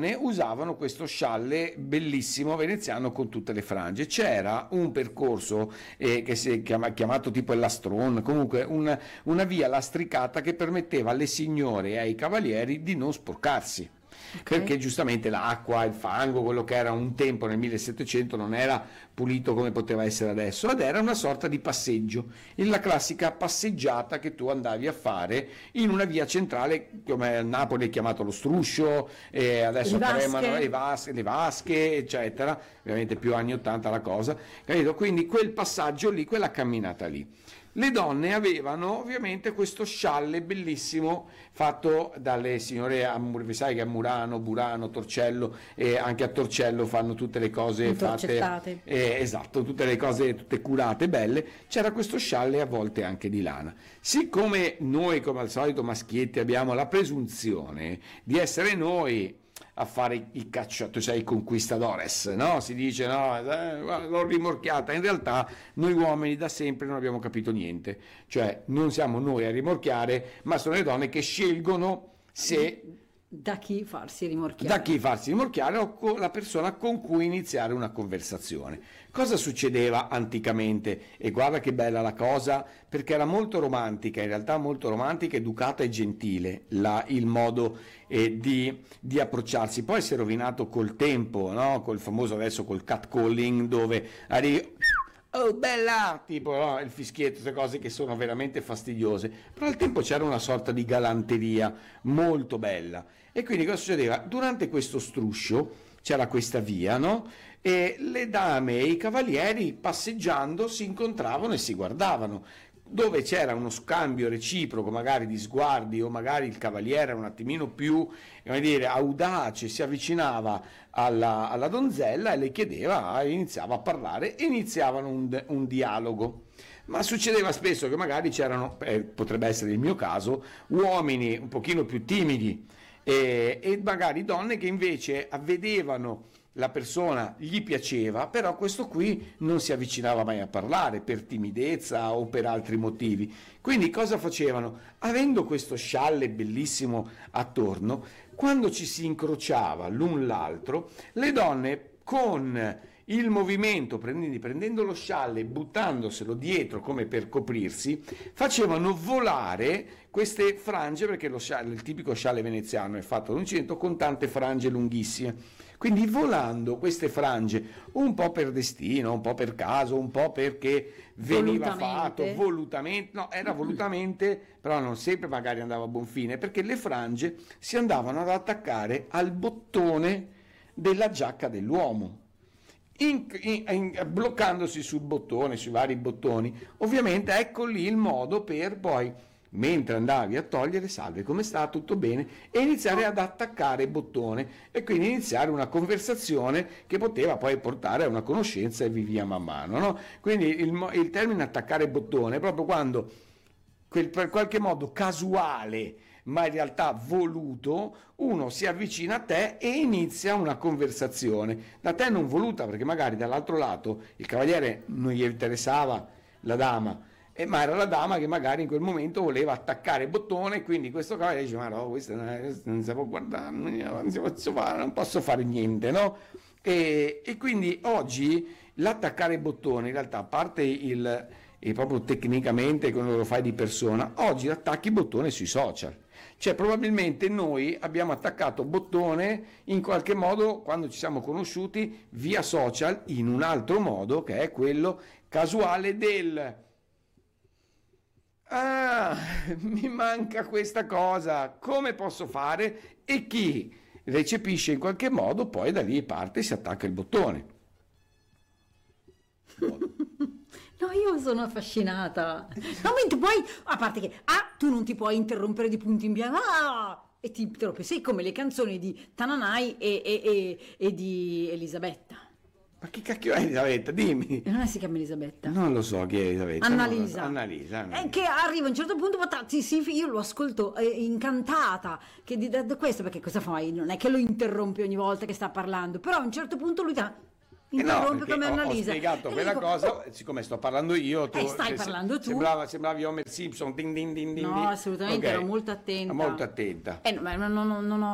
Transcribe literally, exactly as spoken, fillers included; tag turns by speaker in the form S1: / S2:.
S1: donne usavano questo scialle bellissimo veneziano con tutte le frange. C'era un percorso eh, che si è chiama, chiamato tipo il lastron, comunque una, una via lastricata che permetteva alle signore e ai cavalieri di non sporcarsi. Okay. Perché giustamente l'acqua, il fango, quello che era un tempo nel millesettecento non era pulito come poteva essere adesso, ed era una sorta di passeggio, la classica passeggiata che tu andavi a fare in una via centrale, come a Napoli è chiamato lo struscio, e adesso
S2: le
S1: chiamano le vasche, le vasche, eccetera, ovviamente più anni ottanta la cosa, capito? Quindi quel passaggio lì, quella camminata lì. Le donne avevano ovviamente questo scialle bellissimo fatto dalle signore, sai che a Murano, Burano, Torcello, e anche a Torcello fanno tutte le cose fatte, eh, esatto, tutte le cose tutte curate, belle. C'era questo scialle a volte anche di lana. Siccome noi, come al solito maschietti, abbiamo la presunzione di essere noi a fare il cacciato, tu sei i conquistadores, no? Si dice no, eh, l'ho rimorchiata. In realtà noi uomini da sempre non abbiamo capito niente, cioè non siamo noi a rimorchiare, ma sono le donne che scelgono se
S2: da chi farsi rimorchiare,
S1: da chi farsi rimorchiare o con la persona con cui iniziare una conversazione. Cosa succedeva anticamente? E guarda che bella la cosa, perché era molto romantica, in realtà molto romantica, educata e gentile la, il modo eh, di, di approcciarsi. Poi si è rovinato col tempo, no? Col famoso adesso col catcalling, dove arrivi, oh bella, tipo no? Il fischietto, queste cose che sono veramente fastidiose, però al tempo c'era una sorta di galanteria molto bella. E quindi cosa succedeva? Durante questo struscio c'era questa via, no? E le dame e i cavalieri passeggiando si incontravano e si guardavano, dove c'era uno scambio reciproco magari di sguardi, o magari il cavaliere un attimino più, come dire, audace, si avvicinava alla, alla donzella e le chiedeva, iniziava a parlare e iniziavano un, un dialogo. Ma succedeva spesso che magari c'erano, eh, potrebbe essere il mio caso, uomini un pochino più timidi e, e magari donne che invece vedevano la persona, gli piaceva, però questo qui non si avvicinava mai a parlare per timidezza o per altri motivi. Quindi cosa facevano? Avendo questo scialle bellissimo attorno, quando ci si incrociava l'un l'altro, le donne con il movimento, prendendo lo scialle e buttandoselo dietro come per coprirsi, facevano volare queste frange, perché lo scialle, il tipico scialle veneziano è fatto d'uncinetto con tante frange lunghissime. Quindi volando queste frange, un po' per destino, un po' per caso, un po' perché veniva fatto volutamente, no, era volutamente, però non sempre magari andava a buon fine, perché le frange si andavano ad attaccare al bottone della giacca dell'uomo. In, in, in, bloccandosi sul bottone, sui vari bottoni. Ovviamente ecco lì il modo per poi, mentre andavi a togliere, salve, come sta, tutto bene, e iniziare ad attaccare il bottone e quindi iniziare una conversazione che poteva poi portare a una conoscenza e via man mano, no? Quindi il, il termine attaccare bottone è proprio quando quel, per qualche modo casuale, ma in realtà voluto, uno si avvicina a te e inizia una conversazione, da te non voluta, perché magari dall'altro lato il cavaliere non gli interessava la dama, eh, ma era la dama che magari in quel momento voleva attaccare il bottone, quindi questo cavaliere dice, ma no, questo non, è, questo non si può guardare, non, si posso fare, non posso fare niente, no? E, e quindi oggi l'attaccare il bottone, in realtà, a parte il, il proprio tecnicamente quando lo fai di persona, oggi attacchi il bottone sui social. Cioè probabilmente noi abbiamo attaccato bottone in qualche modo quando ci siamo conosciuti via social in un altro modo, che è quello casuale del ah, mi manca questa cosa, come posso fare? E chi recepisce in qualche modo poi da lì parte e si attacca il bottone.
S2: No, io sono affascinata. No, mentre poi, a parte che, ah, tu non ti puoi interrompere di punto in bianco, ah, e ti interrompi, sei come le canzoni di Tananai e, e, e, e di Elisabetta.
S1: Ma che cacchio è Elisabetta? Dimmi.
S2: Non è si chiama Elisabetta?
S1: Non lo so chi è Elisabetta.
S2: Annalisa.
S1: Annalisa, Annalisa.
S2: È che arriva a un certo punto, sì, sì, io lo ascolto eh, incantata, che di, da, da questo, perché cosa fai? Non è che lo interrompi ogni volta che sta parlando, però a un certo punto lui ta... interrompe
S1: no,
S2: come
S1: ho,
S2: Annalisa.
S1: Ho spiegato
S2: e
S1: quella
S2: dico,
S1: cosa,
S2: oh,
S1: siccome sto parlando io, tu
S2: eh, stai
S1: se,
S2: parlando tu.
S1: Sembrava, sembravi Homer Simpson, ding ding ding ding.
S2: No, assolutamente, okay. Ero molto attenta.
S1: Molto attenta.
S2: Eh, no, ma non, non, non ho